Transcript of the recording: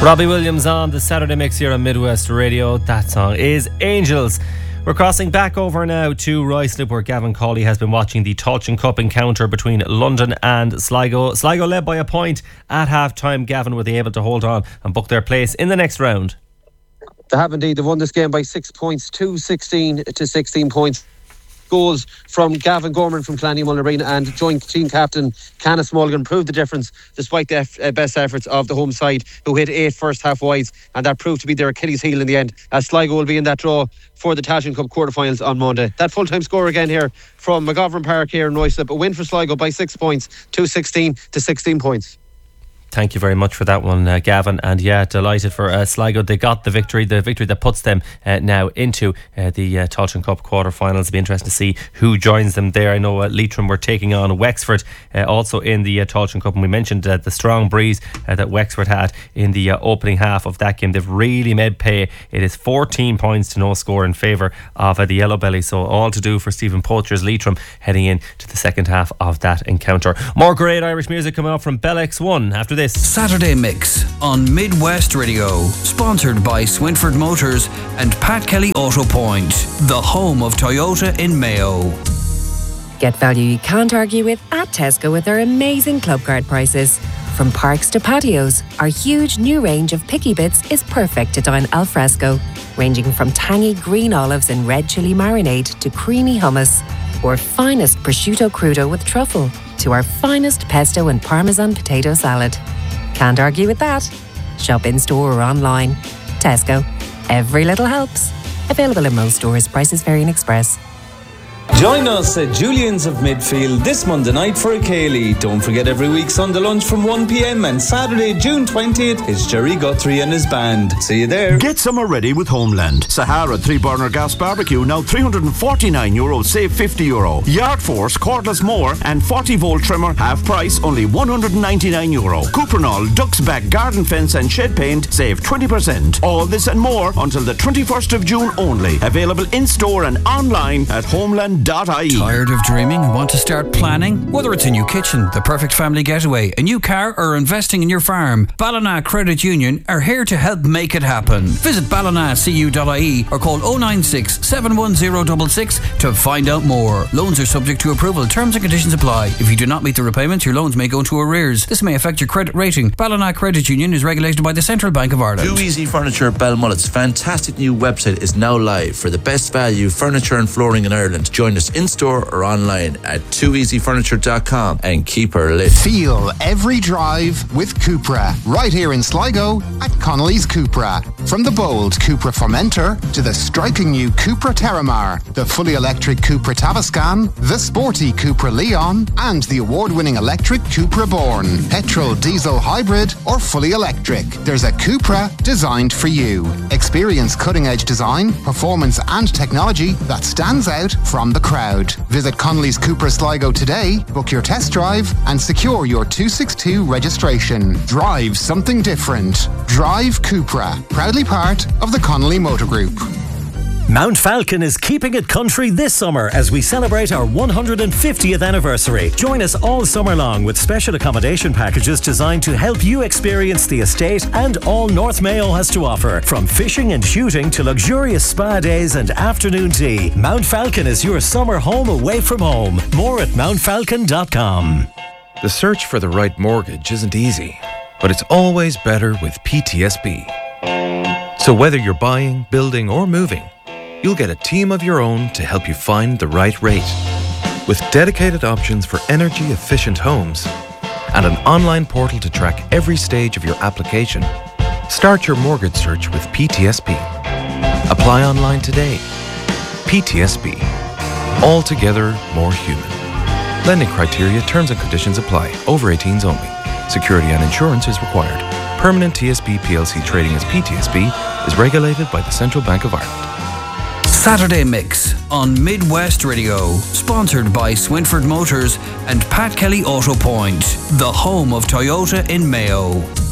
Robbie Williams on the Saturday Mix here on Midwest Radio. That song is Angels. We're crossing back over now to Ruislip, where Gavin Cawley has been watching the Tailteann Cup encounter between London and Sligo. Sligo led by a point at half-time. Gavin, were they able to hold on and book their place in the next round? They have indeed. They've won this game by 6 points, 2-16 to 16 points. Goals from Gavin Gorman from Clanny Mullineen and joint team captain Canis Mulligan proved the difference despite the best efforts of the home side, who hit 8 first half wides, and that proved to be their Achilles heel in the end, as Sligo will be in that draw for the Tailteann Cup quarterfinals on Monday. That full-time score again here from McGovern Park here in Ruislip. A win for Sligo by 6 points, 2-16 to 16 points. Thank you very much for that one, Gavin. And yeah, delighted for Sligo. They got the victory that puts them now into the Tailteann Cup quarterfinals. It'll be interesting to see who joins them there. I know Leitrim were taking on Wexford also in the Tailteann Cup, and we mentioned the strong breeze that Wexford had in the opening half of that game. They've really made pay. It is 14 points to no score in favour of the Yellow Belly, so all to do for Stephen Poacher's Leitrim heading into the second half of that encounter. More great Irish music coming up from Bell X1 after this. Saturday Mix on Midwest Radio, sponsored by Swinford Motors and Pat Kelly Auto Point, the home of Toyota in Mayo. Get value you can't argue with at Tesco with their amazing club card prices. From parks to patios, our huge new range of picky bits is perfect to dine al fresco, ranging from tangy green olives and red chili marinade to creamy hummus, or finest prosciutto crudo with truffle, to our finest pesto and parmesan potato salad. Can't argue with that. Shop in store or online. Tesco. Every little helps. Available in most stores. Prices vary in Express. Join us at Julian's of Midfield this Monday night for a Cayley. Don't forget, every week Sunday lunch from 1pm, and Saturday, June 20th, is Jerry Guthrie and his band. See you there. Get summer ready with Homeland. Sahara 3-burner gas barbecue, now €349, save €50. Yard Force cordless mower and 40-volt trimmer, half price, only €199. Cuprinol Ducks Back garden fence and shed paint, save 20%. All this and more until the 21st of June only. Available in store and online at Homeland.ie. Tired of dreaming and want to start planning? Whether it's a new kitchen, the perfect family getaway, a new car, or investing in your farm, Ballina Credit Union are here to help make it happen. Visit ballinacu.ie or call 096 710 66 to find out more. Loans are subject to approval. Terms and conditions apply. If you do not meet the repayments, your loans may go into arrears. This may affect your credit rating. Ballina Credit Union is regulated by the Central Bank of Ireland. Too Easy Furniture Belmullet's fantastic new website is now live for the best value furniture and flooring in Ireland. Join us in-store or online at tooeasyfurniture.com and keep her lit. Feel every drive with Cupra, right here in Sligo at Connolly's Cupra. From the bold Cupra Formentor to the striking new Cupra Terramar, the fully electric Cupra Tavascan, the sporty Cupra Leon, and the award-winning electric Cupra Born. Petrol, diesel, hybrid, or fully electric, there's a Cupra designed for you. Experience cutting-edge design, performance and technology that stands out from the crowd. Visit Connolly's Cupra Sligo today, book your test drive and secure your 262 registration. Drive something different. Drive Cupra, proudly part of the Connolly Motor Group. Mount Falcon is keeping it country this summer as we celebrate our 150th anniversary. Join us all summer long with special accommodation packages designed to help you experience the estate and all North Mayo has to offer. From fishing and shooting to luxurious spa days and afternoon tea, Mount Falcon is your summer home away from home. More at mountfalcon.com. The search for the right mortgage isn't easy, but it's always better with PTSB. So whether you're buying, building or moving, you'll get a team of your own to help you find the right rate. With dedicated options for energy-efficient homes and an online portal to track every stage of your application, start your mortgage search with PTSB. Apply online today. PTSB. Altogether more human. Lending criteria, terms and conditions apply. Over 18s only. Security and insurance is required. Permanent TSB PLC trading as PTSB is regulated by the Central Bank of Ireland. Saturday Mix on Midwest Radio, sponsored by Swinford Motors and Pat Kelly Auto Point, the home of Toyota in Mayo.